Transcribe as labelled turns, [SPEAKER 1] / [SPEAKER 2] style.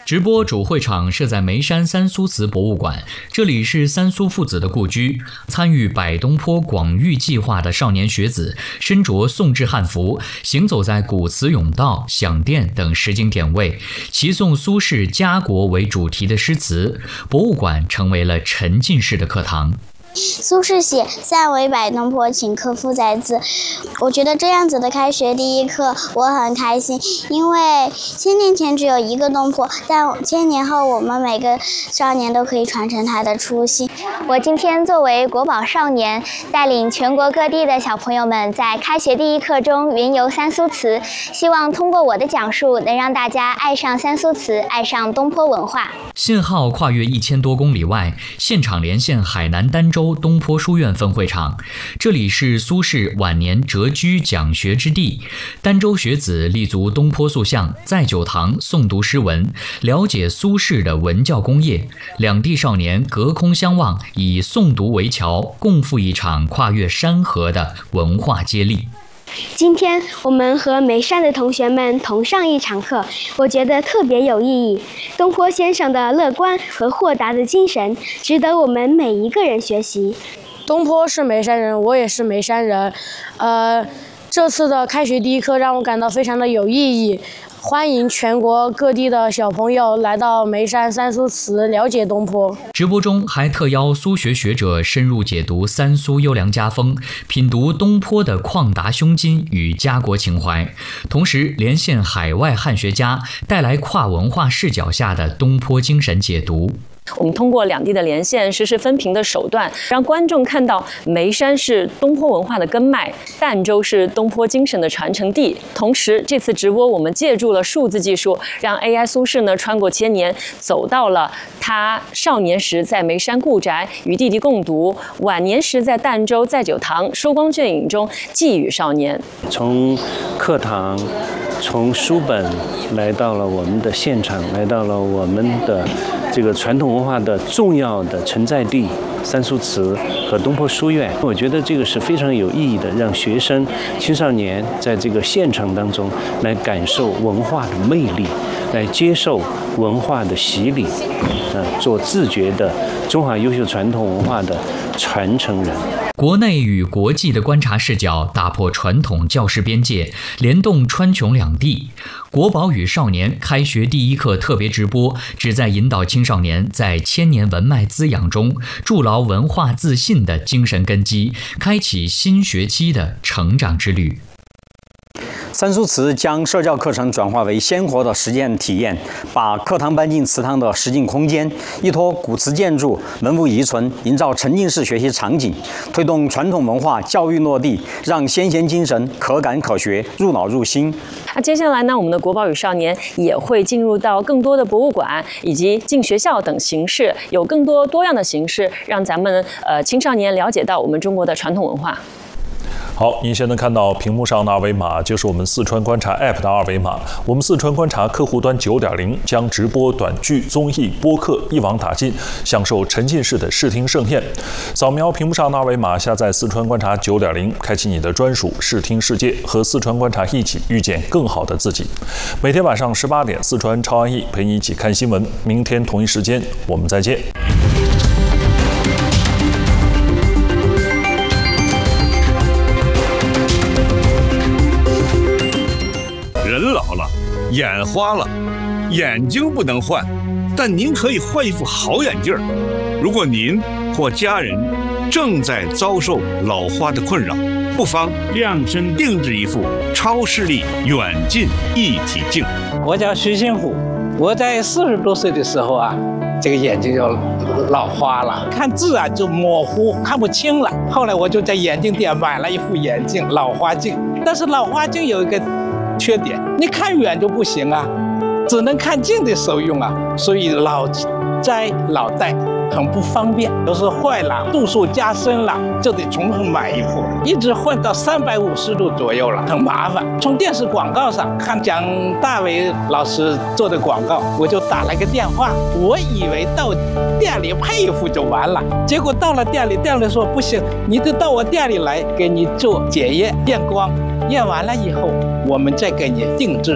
[SPEAKER 1] 直播主会场设在眉山三苏祠博物馆，这里是三苏父子的故居。参与摆东坡广域计划的少年学子，身着宋制汉服，行走在古祠甬道、享殿等实景点位，齐诵苏轼家国为主题的诗词。博物馆成为了沉浸式的课堂。
[SPEAKER 2] 苏轼写“暂为摆东坡，请客夫载子”，我觉得这样子的开学第一课我很开心，因为1000年前只有一个东坡，但1000年后我们每个少年都可以传承他的初心。
[SPEAKER 3] 我今天作为国宝少年，带领全国各地的小朋友们在开学第一课中云游三苏祠，希望通过我的讲述，能让大家爱上三苏祠，爱上东坡文化。
[SPEAKER 1] 信号跨越1000多公里外，现场连线海南儋州东坡书院分会场，这里是苏轼晚年谪居讲学之地。儋州学子立足东坡塑像，在酒堂诵读诗文，了解苏轼的文教功业。两地少年隔空相望，以诵读为桥，共赴一场跨越山河的文化接力。
[SPEAKER 4] 今天我们和眉山的同学们同上一场课，我觉得特别有意义。东坡先生的乐观和豁达的精神，值得我们每一个人学习。
[SPEAKER 5] 东坡是眉山人，我也是眉山人。这次的开学第一课让我感到非常的有意义。欢迎全国各地的小朋友来到眉山三苏祠了解东坡。
[SPEAKER 1] 直播中还特邀苏学学者深入解读三苏优良家风，品读东坡的旷达胸襟与家国情怀，同时连线海外汉学家，带来跨文化视角下的东坡精神解读。
[SPEAKER 6] 我们通过两地的连线，实时分屏的手段，让观众看到眉山是东坡文化的根脉，儋州是东坡精神的传承地。同时，这次直播我们借助了数字技术，让 AI 苏轼呢穿过1000年，走到了他少年时在眉山故宅与弟弟共读，晚年时在儋州在酒堂收光卷影中寄语少年。
[SPEAKER 7] 从课堂，从书本来到了我们的现场，来到了我们的这个传统文化的重要的承载地三苏祠和东坡书院。我觉得这个是非常有意义的，让学生青少年在这个现场当中来感受文化的魅力，来接受文化的洗礼，做自觉的中华优秀传统文化的传承人。
[SPEAKER 1] 国内与国际的观察视角，打破传统教师边界，联动川穹两地。国宝与少年开学第一课特别直播，旨在引导青少年在1000年文脉滋养中筑牢文化自信的精神根基，开启新学期的成长之旅。
[SPEAKER 8] 三苏祠将社教课程转化为鲜活的实践体验，把课堂搬进祠堂的实境空间，依托古祠建筑、文物遗存，营造沉浸式学习场景，推动传统文化教育落地，让先贤精神可感可学，入脑入心。
[SPEAKER 6] 接下来呢，我们的国宝与少年也会进入到更多的博物馆以及进学校等形式，有更多多样的形式，让咱们青少年了解到我们中国的传统文化。
[SPEAKER 9] 好，您现在看到屏幕上的二维码，就是我们四川观察 App 的二维码。我们四川观察客户端 9.0 将直播、短剧、综艺、播客一网打尽，享受沉浸式的视听盛宴。扫描屏幕上的二维码，下载四川观察 9.0， 开启你的专属视听世界，和四川观察一起遇见更好的自己。每天晚上18点，四川超安逸陪你一起看新闻。明天同一时间，我们再见。
[SPEAKER 10] 人老了，眼花了，眼睛不能换，但您可以换一副好眼镜。如果您或家人正在遭受老花的困扰，不妨量身定制一副超视力远近一体镜。
[SPEAKER 11] 我叫徐新虎，我在40多岁的时候啊，这个眼睛就老花了，看字啊就模糊，看不清了。后来我就在眼镜店买了一副眼镜，老花镜。但是老花镜有一个缺点，你看远就不行啊，只能看近的时候用啊，所以老摘老戴很不方便，有时坏了，度数加深了，就得重新买一副，一直换到350度左右了，很麻烦。从电视广告上看蒋大为老师做的广告，我就打了个电话，我以为到店里配一副就完了，结果到了店里，店里说不行，你得到我店里来给你做检验验光，验完了以后我们再给你定制。